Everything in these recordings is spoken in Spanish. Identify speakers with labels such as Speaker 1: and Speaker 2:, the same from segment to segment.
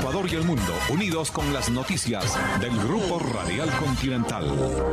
Speaker 1: Ecuador y el mundo, unidos con las noticias del Grupo Radial Continental.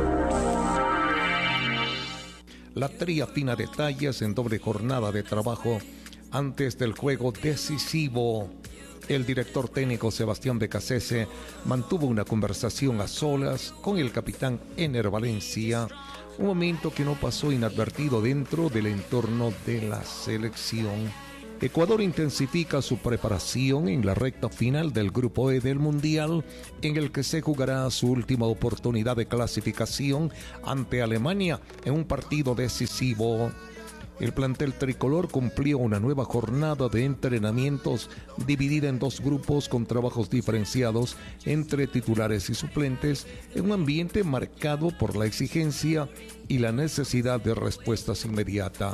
Speaker 2: La TRI afina detalles en doble jornada de trabajo antes del juego decisivo. El director técnico Sebastián Becasese mantuvo una conversación a solas con el capitán Ener Valencia, un momento que no pasó inadvertido dentro del entorno de la selección. Ecuador intensifica su preparación en la recta final del Grupo E del Mundial, en el que se jugará su última oportunidad de clasificación ante Alemania en un partido decisivo. El plantel tricolor cumplió una nueva jornada de entrenamientos dividida en dos grupos con trabajos diferenciados entre titulares y suplentes, en un ambiente marcado por la exigencia y la necesidad de respuestas inmediatas.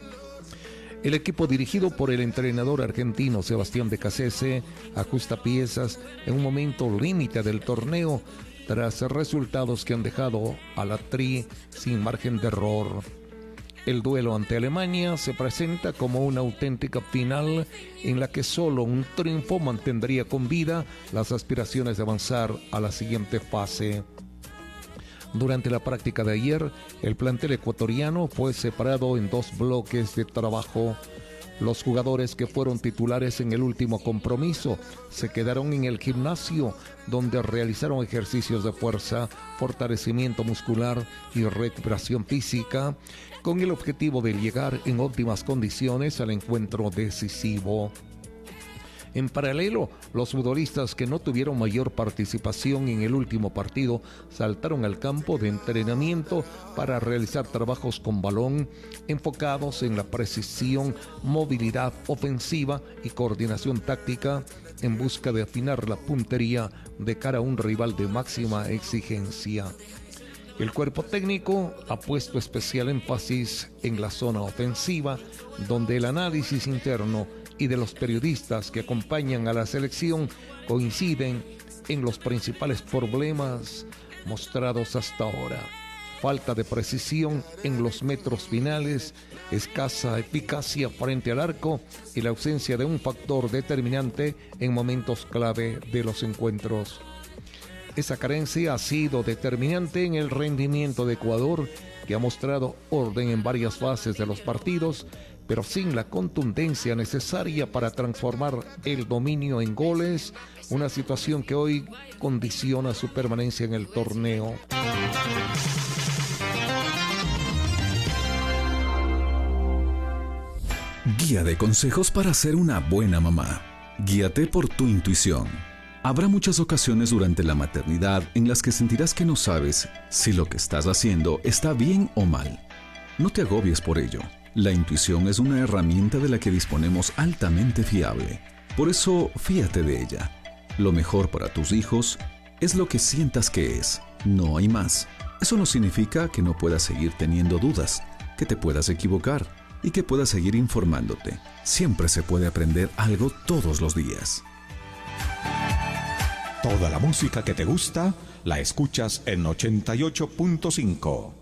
Speaker 2: El equipo dirigido por el entrenador argentino Sebastián Becasese ajusta piezas en un momento límite del torneo tras resultados que han dejado a la TRI sin margen de error. El duelo ante Alemania se presenta como una auténtica final en la que solo un triunfo mantendría con vida las aspiraciones de avanzar a la siguiente fase. Durante la práctica de ayer, el plantel ecuatoriano fue separado en dos bloques de trabajo. Los jugadores que fueron titulares en el último compromiso se quedaron en el gimnasio, donde realizaron ejercicios de fuerza, fortalecimiento muscular y recuperación física, con el objetivo de llegar en óptimas condiciones al encuentro decisivo. En paralelo, los futbolistas que no tuvieron mayor participación en el último partido saltaron al campo de entrenamiento para realizar trabajos con balón enfocados en la precisión, movilidad ofensiva y coordinación táctica en busca de afinar la puntería de cara a un rival de máxima exigencia. El cuerpo técnico ha puesto especial énfasis en la zona ofensiva, donde el análisis interno y de los periodistas que acompañan a la selección coinciden en los principales problemas mostrados hasta ahora: falta de precisión en los metros finales, escasa eficacia frente al arco y la ausencia de un factor determinante en momentos clave de los encuentros. Esa carencia ha sido determinante en el rendimiento de Ecuador, que ha mostrado orden en varias fases de los partidos, pero sin la contundencia necesaria para transformar el dominio en goles, una situación que hoy condiciona su permanencia en el torneo.
Speaker 3: Guía de consejos para ser una buena mamá. Guíate por tu intuición. Habrá muchas ocasiones durante la maternidad en las que sentirás que no sabes si lo que estás haciendo está bien o mal. No te agobies por ello. La intuición es una herramienta de la que disponemos altamente fiable. Por eso, fíate de ella. Lo mejor para tus hijos es lo que sientas que es. No hay más. Eso no significa que no puedas seguir teniendo dudas, que te puedas equivocar y que puedas seguir informándote. Siempre se puede aprender algo todos los días.
Speaker 1: Toda la música que te gusta la escuchas en 88.5.